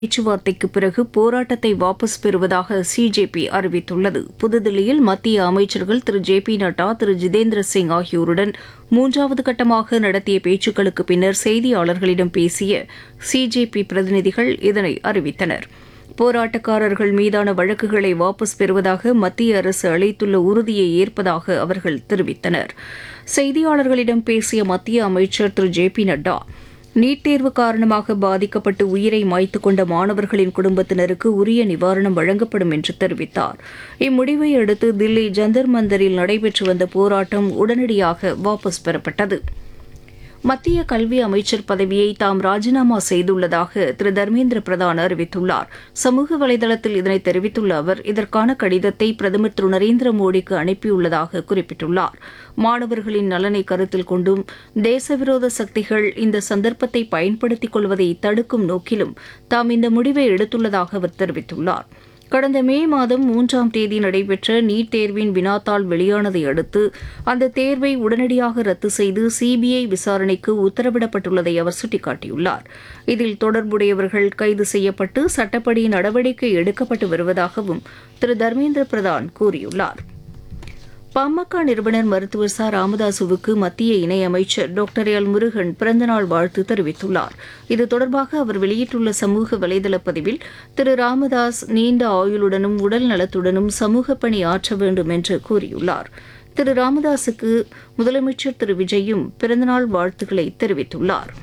பேச்சுவார்த்தைக்கு பிறகு போராட்டத்தை வாபஸ் பெறுவதாக சிஜேபி அறிவித்துள்ளது. புதுதில்லியில் மத்திய அமைச்சர்கள் திரு ஜே பி நட்டா, திரு ஜிதேந்திர சிங் ஆகியோருடன் மூன்றாவது கட்டமாக நடத்திய பேச்சுக்களுக்கு பின்னர் செய்தியாளர்களிடம் பேசிய சிஜேபி பிரதிநிதிகள் இதனை அறிவித்தனர். போராட்டக்காரர்கள் மீதான வழக்குகளை வாபஸ் பெறுவதாக மத்திய அரசு அளித்துள்ள உறுதியை ஏற்பதாக அவர்கள் தெரிவித்தனர். செய்தியாளர்களிடம் பேசிய மத்திய அமைச்சர் திரு ஜே பி நட்டா, நீட் தேர்வு காரணமாக பாதிக்கப்பட்டு உயிரை மாய்த்துக் கொண்ட மாணவர்களின் குடும்பத்தினருக்கு உரிய நிவாரணம் வழங்கப்படும் என்று தெரிவித்தார். இம்முடிவை அடுத்து தில்லி ஜந்தர் மந்தரில் நடைபெற்று வந்த போராட்டம் உடனடியாக வாபஸ் பெறப்பட்டது. மத்திய கல்வி அமைச்சர் பதவியை தாம் ராஜினாமா செய்துள்ளதாக திரு தர்மேந்திர பிரதான் அறிவித்துள்ளார். சமூக வலைதளத்தில் இதனை தெரிவித்துள்ள அவர், இதற்கான கடிதத்தை பிரதமர் திரு நரேந்திர மோடிக்கு அனுப்பியுள்ளதாக குறிப்பிட்டுள்ளார். மாணவர்களின் நலனை கருத்தில் கொண்டும் தேசவிரோத சக்திகள் இந்த சந்தர்ப்பத்தை பயன்படுத்திக் கொள்வதை தடுக்கும் நோக்கிலும் தாம் இந்த முடிவை எடுத்துள்ளதாக அவர் தெரிவித்துள்ளார். கடந்த மே மாதம் 3ஆம் தேதி நடைபெற்ற நீட் தேர்வின் வினாத்தாள் வெளியானதை அடுத்து அந்த தேர்வை உடனடியாக ரத்து செய்து சிபிஐ விசாரணைக்கு உத்தரவிடப்பட்டுள்ளதை அவர் சுட்டிக்காட்டியுள்ளார். இதில் தொடர்புடையவர்கள் கைது செய்யப்பட்டு சட்டப்படி நடவடிக்கை எடுக்கப்பட்டு வருவதாகவும் திரு தர்மேந்திர பிரதான் கூறியுள்ளார். பாமக நிறுவனர் மருத்துவர் ச ராமதாசுவுக்கு மத்திய இணையமைச்சர் டாக்டர் எல் முருகன் பிறந்தநாள் வாழ்த்து தெரிவித்துள்ளார். இது தொடர்பாக அவர் வெளியிட்டுள்ள சமூக வலைதள பதிவில், திரு ராமதாஸ் நீண்ட ஆயுளுடனும் உடல் நலத்துடனும் சமூக பணி ஆற்ற வேண்டும் என்று கூறியுள்ளார். திரு ராமதாசுக்கு முதலமைச்சர் திரு விஜயும் பிறந்தநாள் வாழ்த்துக்களை தெரிவித்துள்ளார்.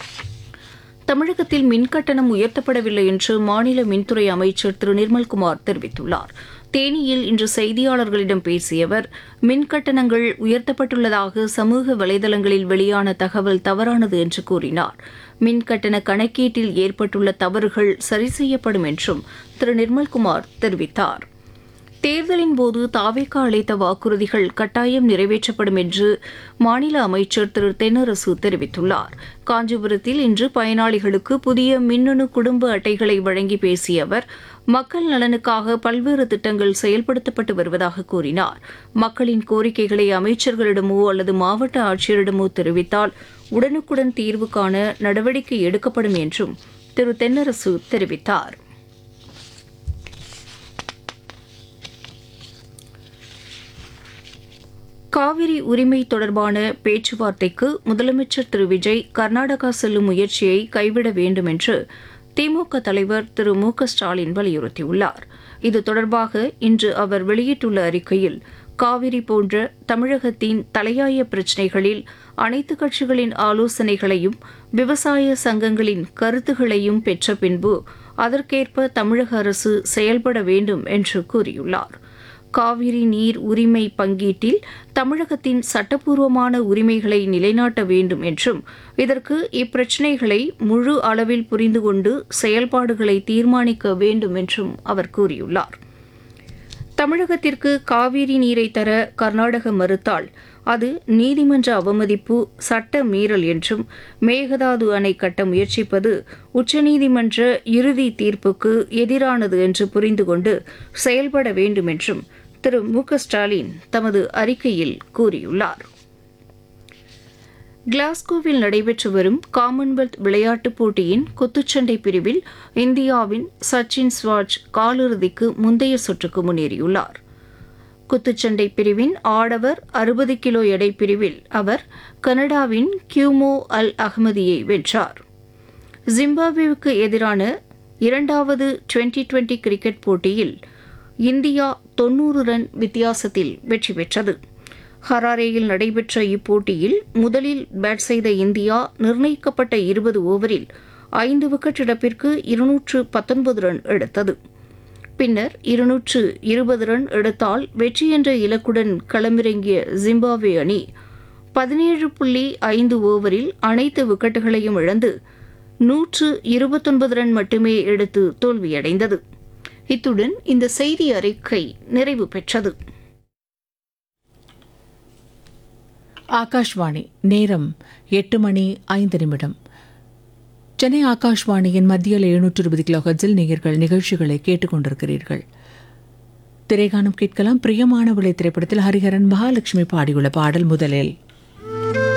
தமிழகத்தில் மின்கட்டணம் உயர்த்தப்படவில்லை என்று மாநில மின்துறை அமைச்சர் திரு நிர்மல்குமார் தெரிவித்துள்ளார். தேனியில் இன்று செய்தியாளர்களிடம் பேசிய அவர், மின்கட்டணங்கள் உயர்த்தப்பட்டுள்ளதாக சமூக வலைதளங்களில் வெளியான தகவல் தவறானது என்று கூறினார். மின்கட்டண கணக்கீட்டில் ஏற்பட்டுள்ள தவறுகள் சரி செய்யப்படும் என்றும் திரு நிர்மல்குமார் தெரிவித்தார். தேர்தலின் போது தாவேகா அளித்த வாக்குறுதிகள் கட்டாயம் நிறைவேற்றப்படும் என்று மாநில அமைச்சர் திரு தென்னரசு தெரிவித்துள்ளார். காஞ்சிபுரத்தில் இன்று பயனாளிகளுக்கு புதிய மின்னணு குடும்ப அட்டைகளை வழங்கி பேசிய அவர், மக்கள் நலனுக்காக பல்வேறு திட்டங்கள் செயல்படுத்தப்பட்டு வருவதாக கூறினார். மக்களின் கோரிக்கைகளை அமைச்சர்களிடமோ அல்லது மாவட்ட ஆட்சியரிடமோ தெரிவித்தால் உடனுக்குடன் தீர்வு காண நடவடிக்கை எடுக்கப்படும் என்றும் திரு தென்னரசு தெரிவித்தார். காவிரி உரிமை தொடர்பான பேச்சுவார்த்தைக்கு முதலமைச்சர் திரு விஜய் கர்நாடகா செல்லும் முயற்சியை கைவிட வேண்டும் என்று திமுக தலைவர் திரு மு க ஸ்டாலின் வலியுறுத்தியுள்ளார். இது தொடர்பாக இன்று அவர் வெளியிட்டுள்ள அறிக்கையில், காவிரி போன்ற தமிழகத்தின் தலையாய பிரச்சினைகளில் அனைத்து கட்சிகளின் ஆலோசனைகளையும் விவசாய சங்கங்களின் கருத்துகளையும் பெற்ற பின்பு அதற்கேற்ப தமிழக அரசு செயல்பட வேண்டும் என்று கூறியுள்ளார். காவிரி நீர் உரிமை பங்கீட்டில் தமிழகத்தின் சட்டப்பூர்வமான உரிமைகளை நிலைநாட்ட வேண்டும் என்றும் இதற்கு இப்பிரச்சினைகளை முழு அளவில் புரிந்து கொண்டு செயல்பாடுகளை தீர்மானிக்க வேண்டும் என்றும் அவர் கூறியுள்ளார். தமிழகத்திற்கு காவிரி நீரை தர கர்நாடக மறுத்தால் அது நீதிமன்ற அவமதிப்பு, சட்ட மீறல் என்றும் மேகதாது அணை கட்ட முயற்சிப்பது உச்சநீதிமன்ற இறுதி தீர்ப்புக்கு எதிரானது என்று புரிந்து கொண்டு செயல்பட வேண்டும் என்றும் திரு மு க ஸ்டாலின் தமது அறிக்கையில் கூறியுள்ளார். கிளாஸ்கோவில் நடைபெற்று வரும் காமன்வெல்த் விளையாட்டுப் போட்டியின் குத்துச்சண்டை பிரிவில் இந்தியாவின் சச்சின் ஸ்வாஜ் காலிறுதிக்கு முந்தைய சுற்றுக்கு முன்னேறியுள்ளார். குத்துச்சண்டை பிரிவின் ஆடவர் 60 கிலோ எடை பிரிவில் அவர் கனடாவின் கியூமோ அல் அஹ்மதியை வென்றார். ஜிம்பாப்வேவுக்கு எதிரான 2வது டுவெண்டி கிரிக்கெட் போட்டியில் இந்தியா 90 ரன் வித்தியாசத்தில் வெற்றி பெற்றது. ஹராரேயில் நடைபெற்ற இப்போட்டியில் முதலில் பேட் செய்த இந்தியா நிர்ணயிக்கப்பட்ட 20 ஓவரில் 5 விக்கெட் இழப்பிற்கு 219 ரன் எடுத்தது. பின்னர் 220 ரன் எடுத்தால் வெற்றி என்ற இலக்குடன் களமிறங்கிய ஜிம்பாப்வே அணி 17.5 ஓவரில் அனைத்து விக்கெட்டுகளையும் இழந்து 129 ரன் மட்டுமே எடுத்து தோல்வியடைந்தது. இத்துடன் இந்த செய்தி அறிக்கை நிறைவு பெற்றது. ஆகாஷ்வாணி நேரம் 8:05. சென்னை ஆகாஷ்வாணியின் மத்தியில் 720 கிலோஹெர்ட்ஸில் நேயர்கள் நிகழ்ச்சிகளை கேட்டுக் கொண்டிருக்கிறீர்கள். திரைகானம் கேட்கலாம். பிரியமானவளை திரைப்படத்தில் ஹரிஹரன் மகாலட்சுமி பாடியுள்ள பாடல் முதலில்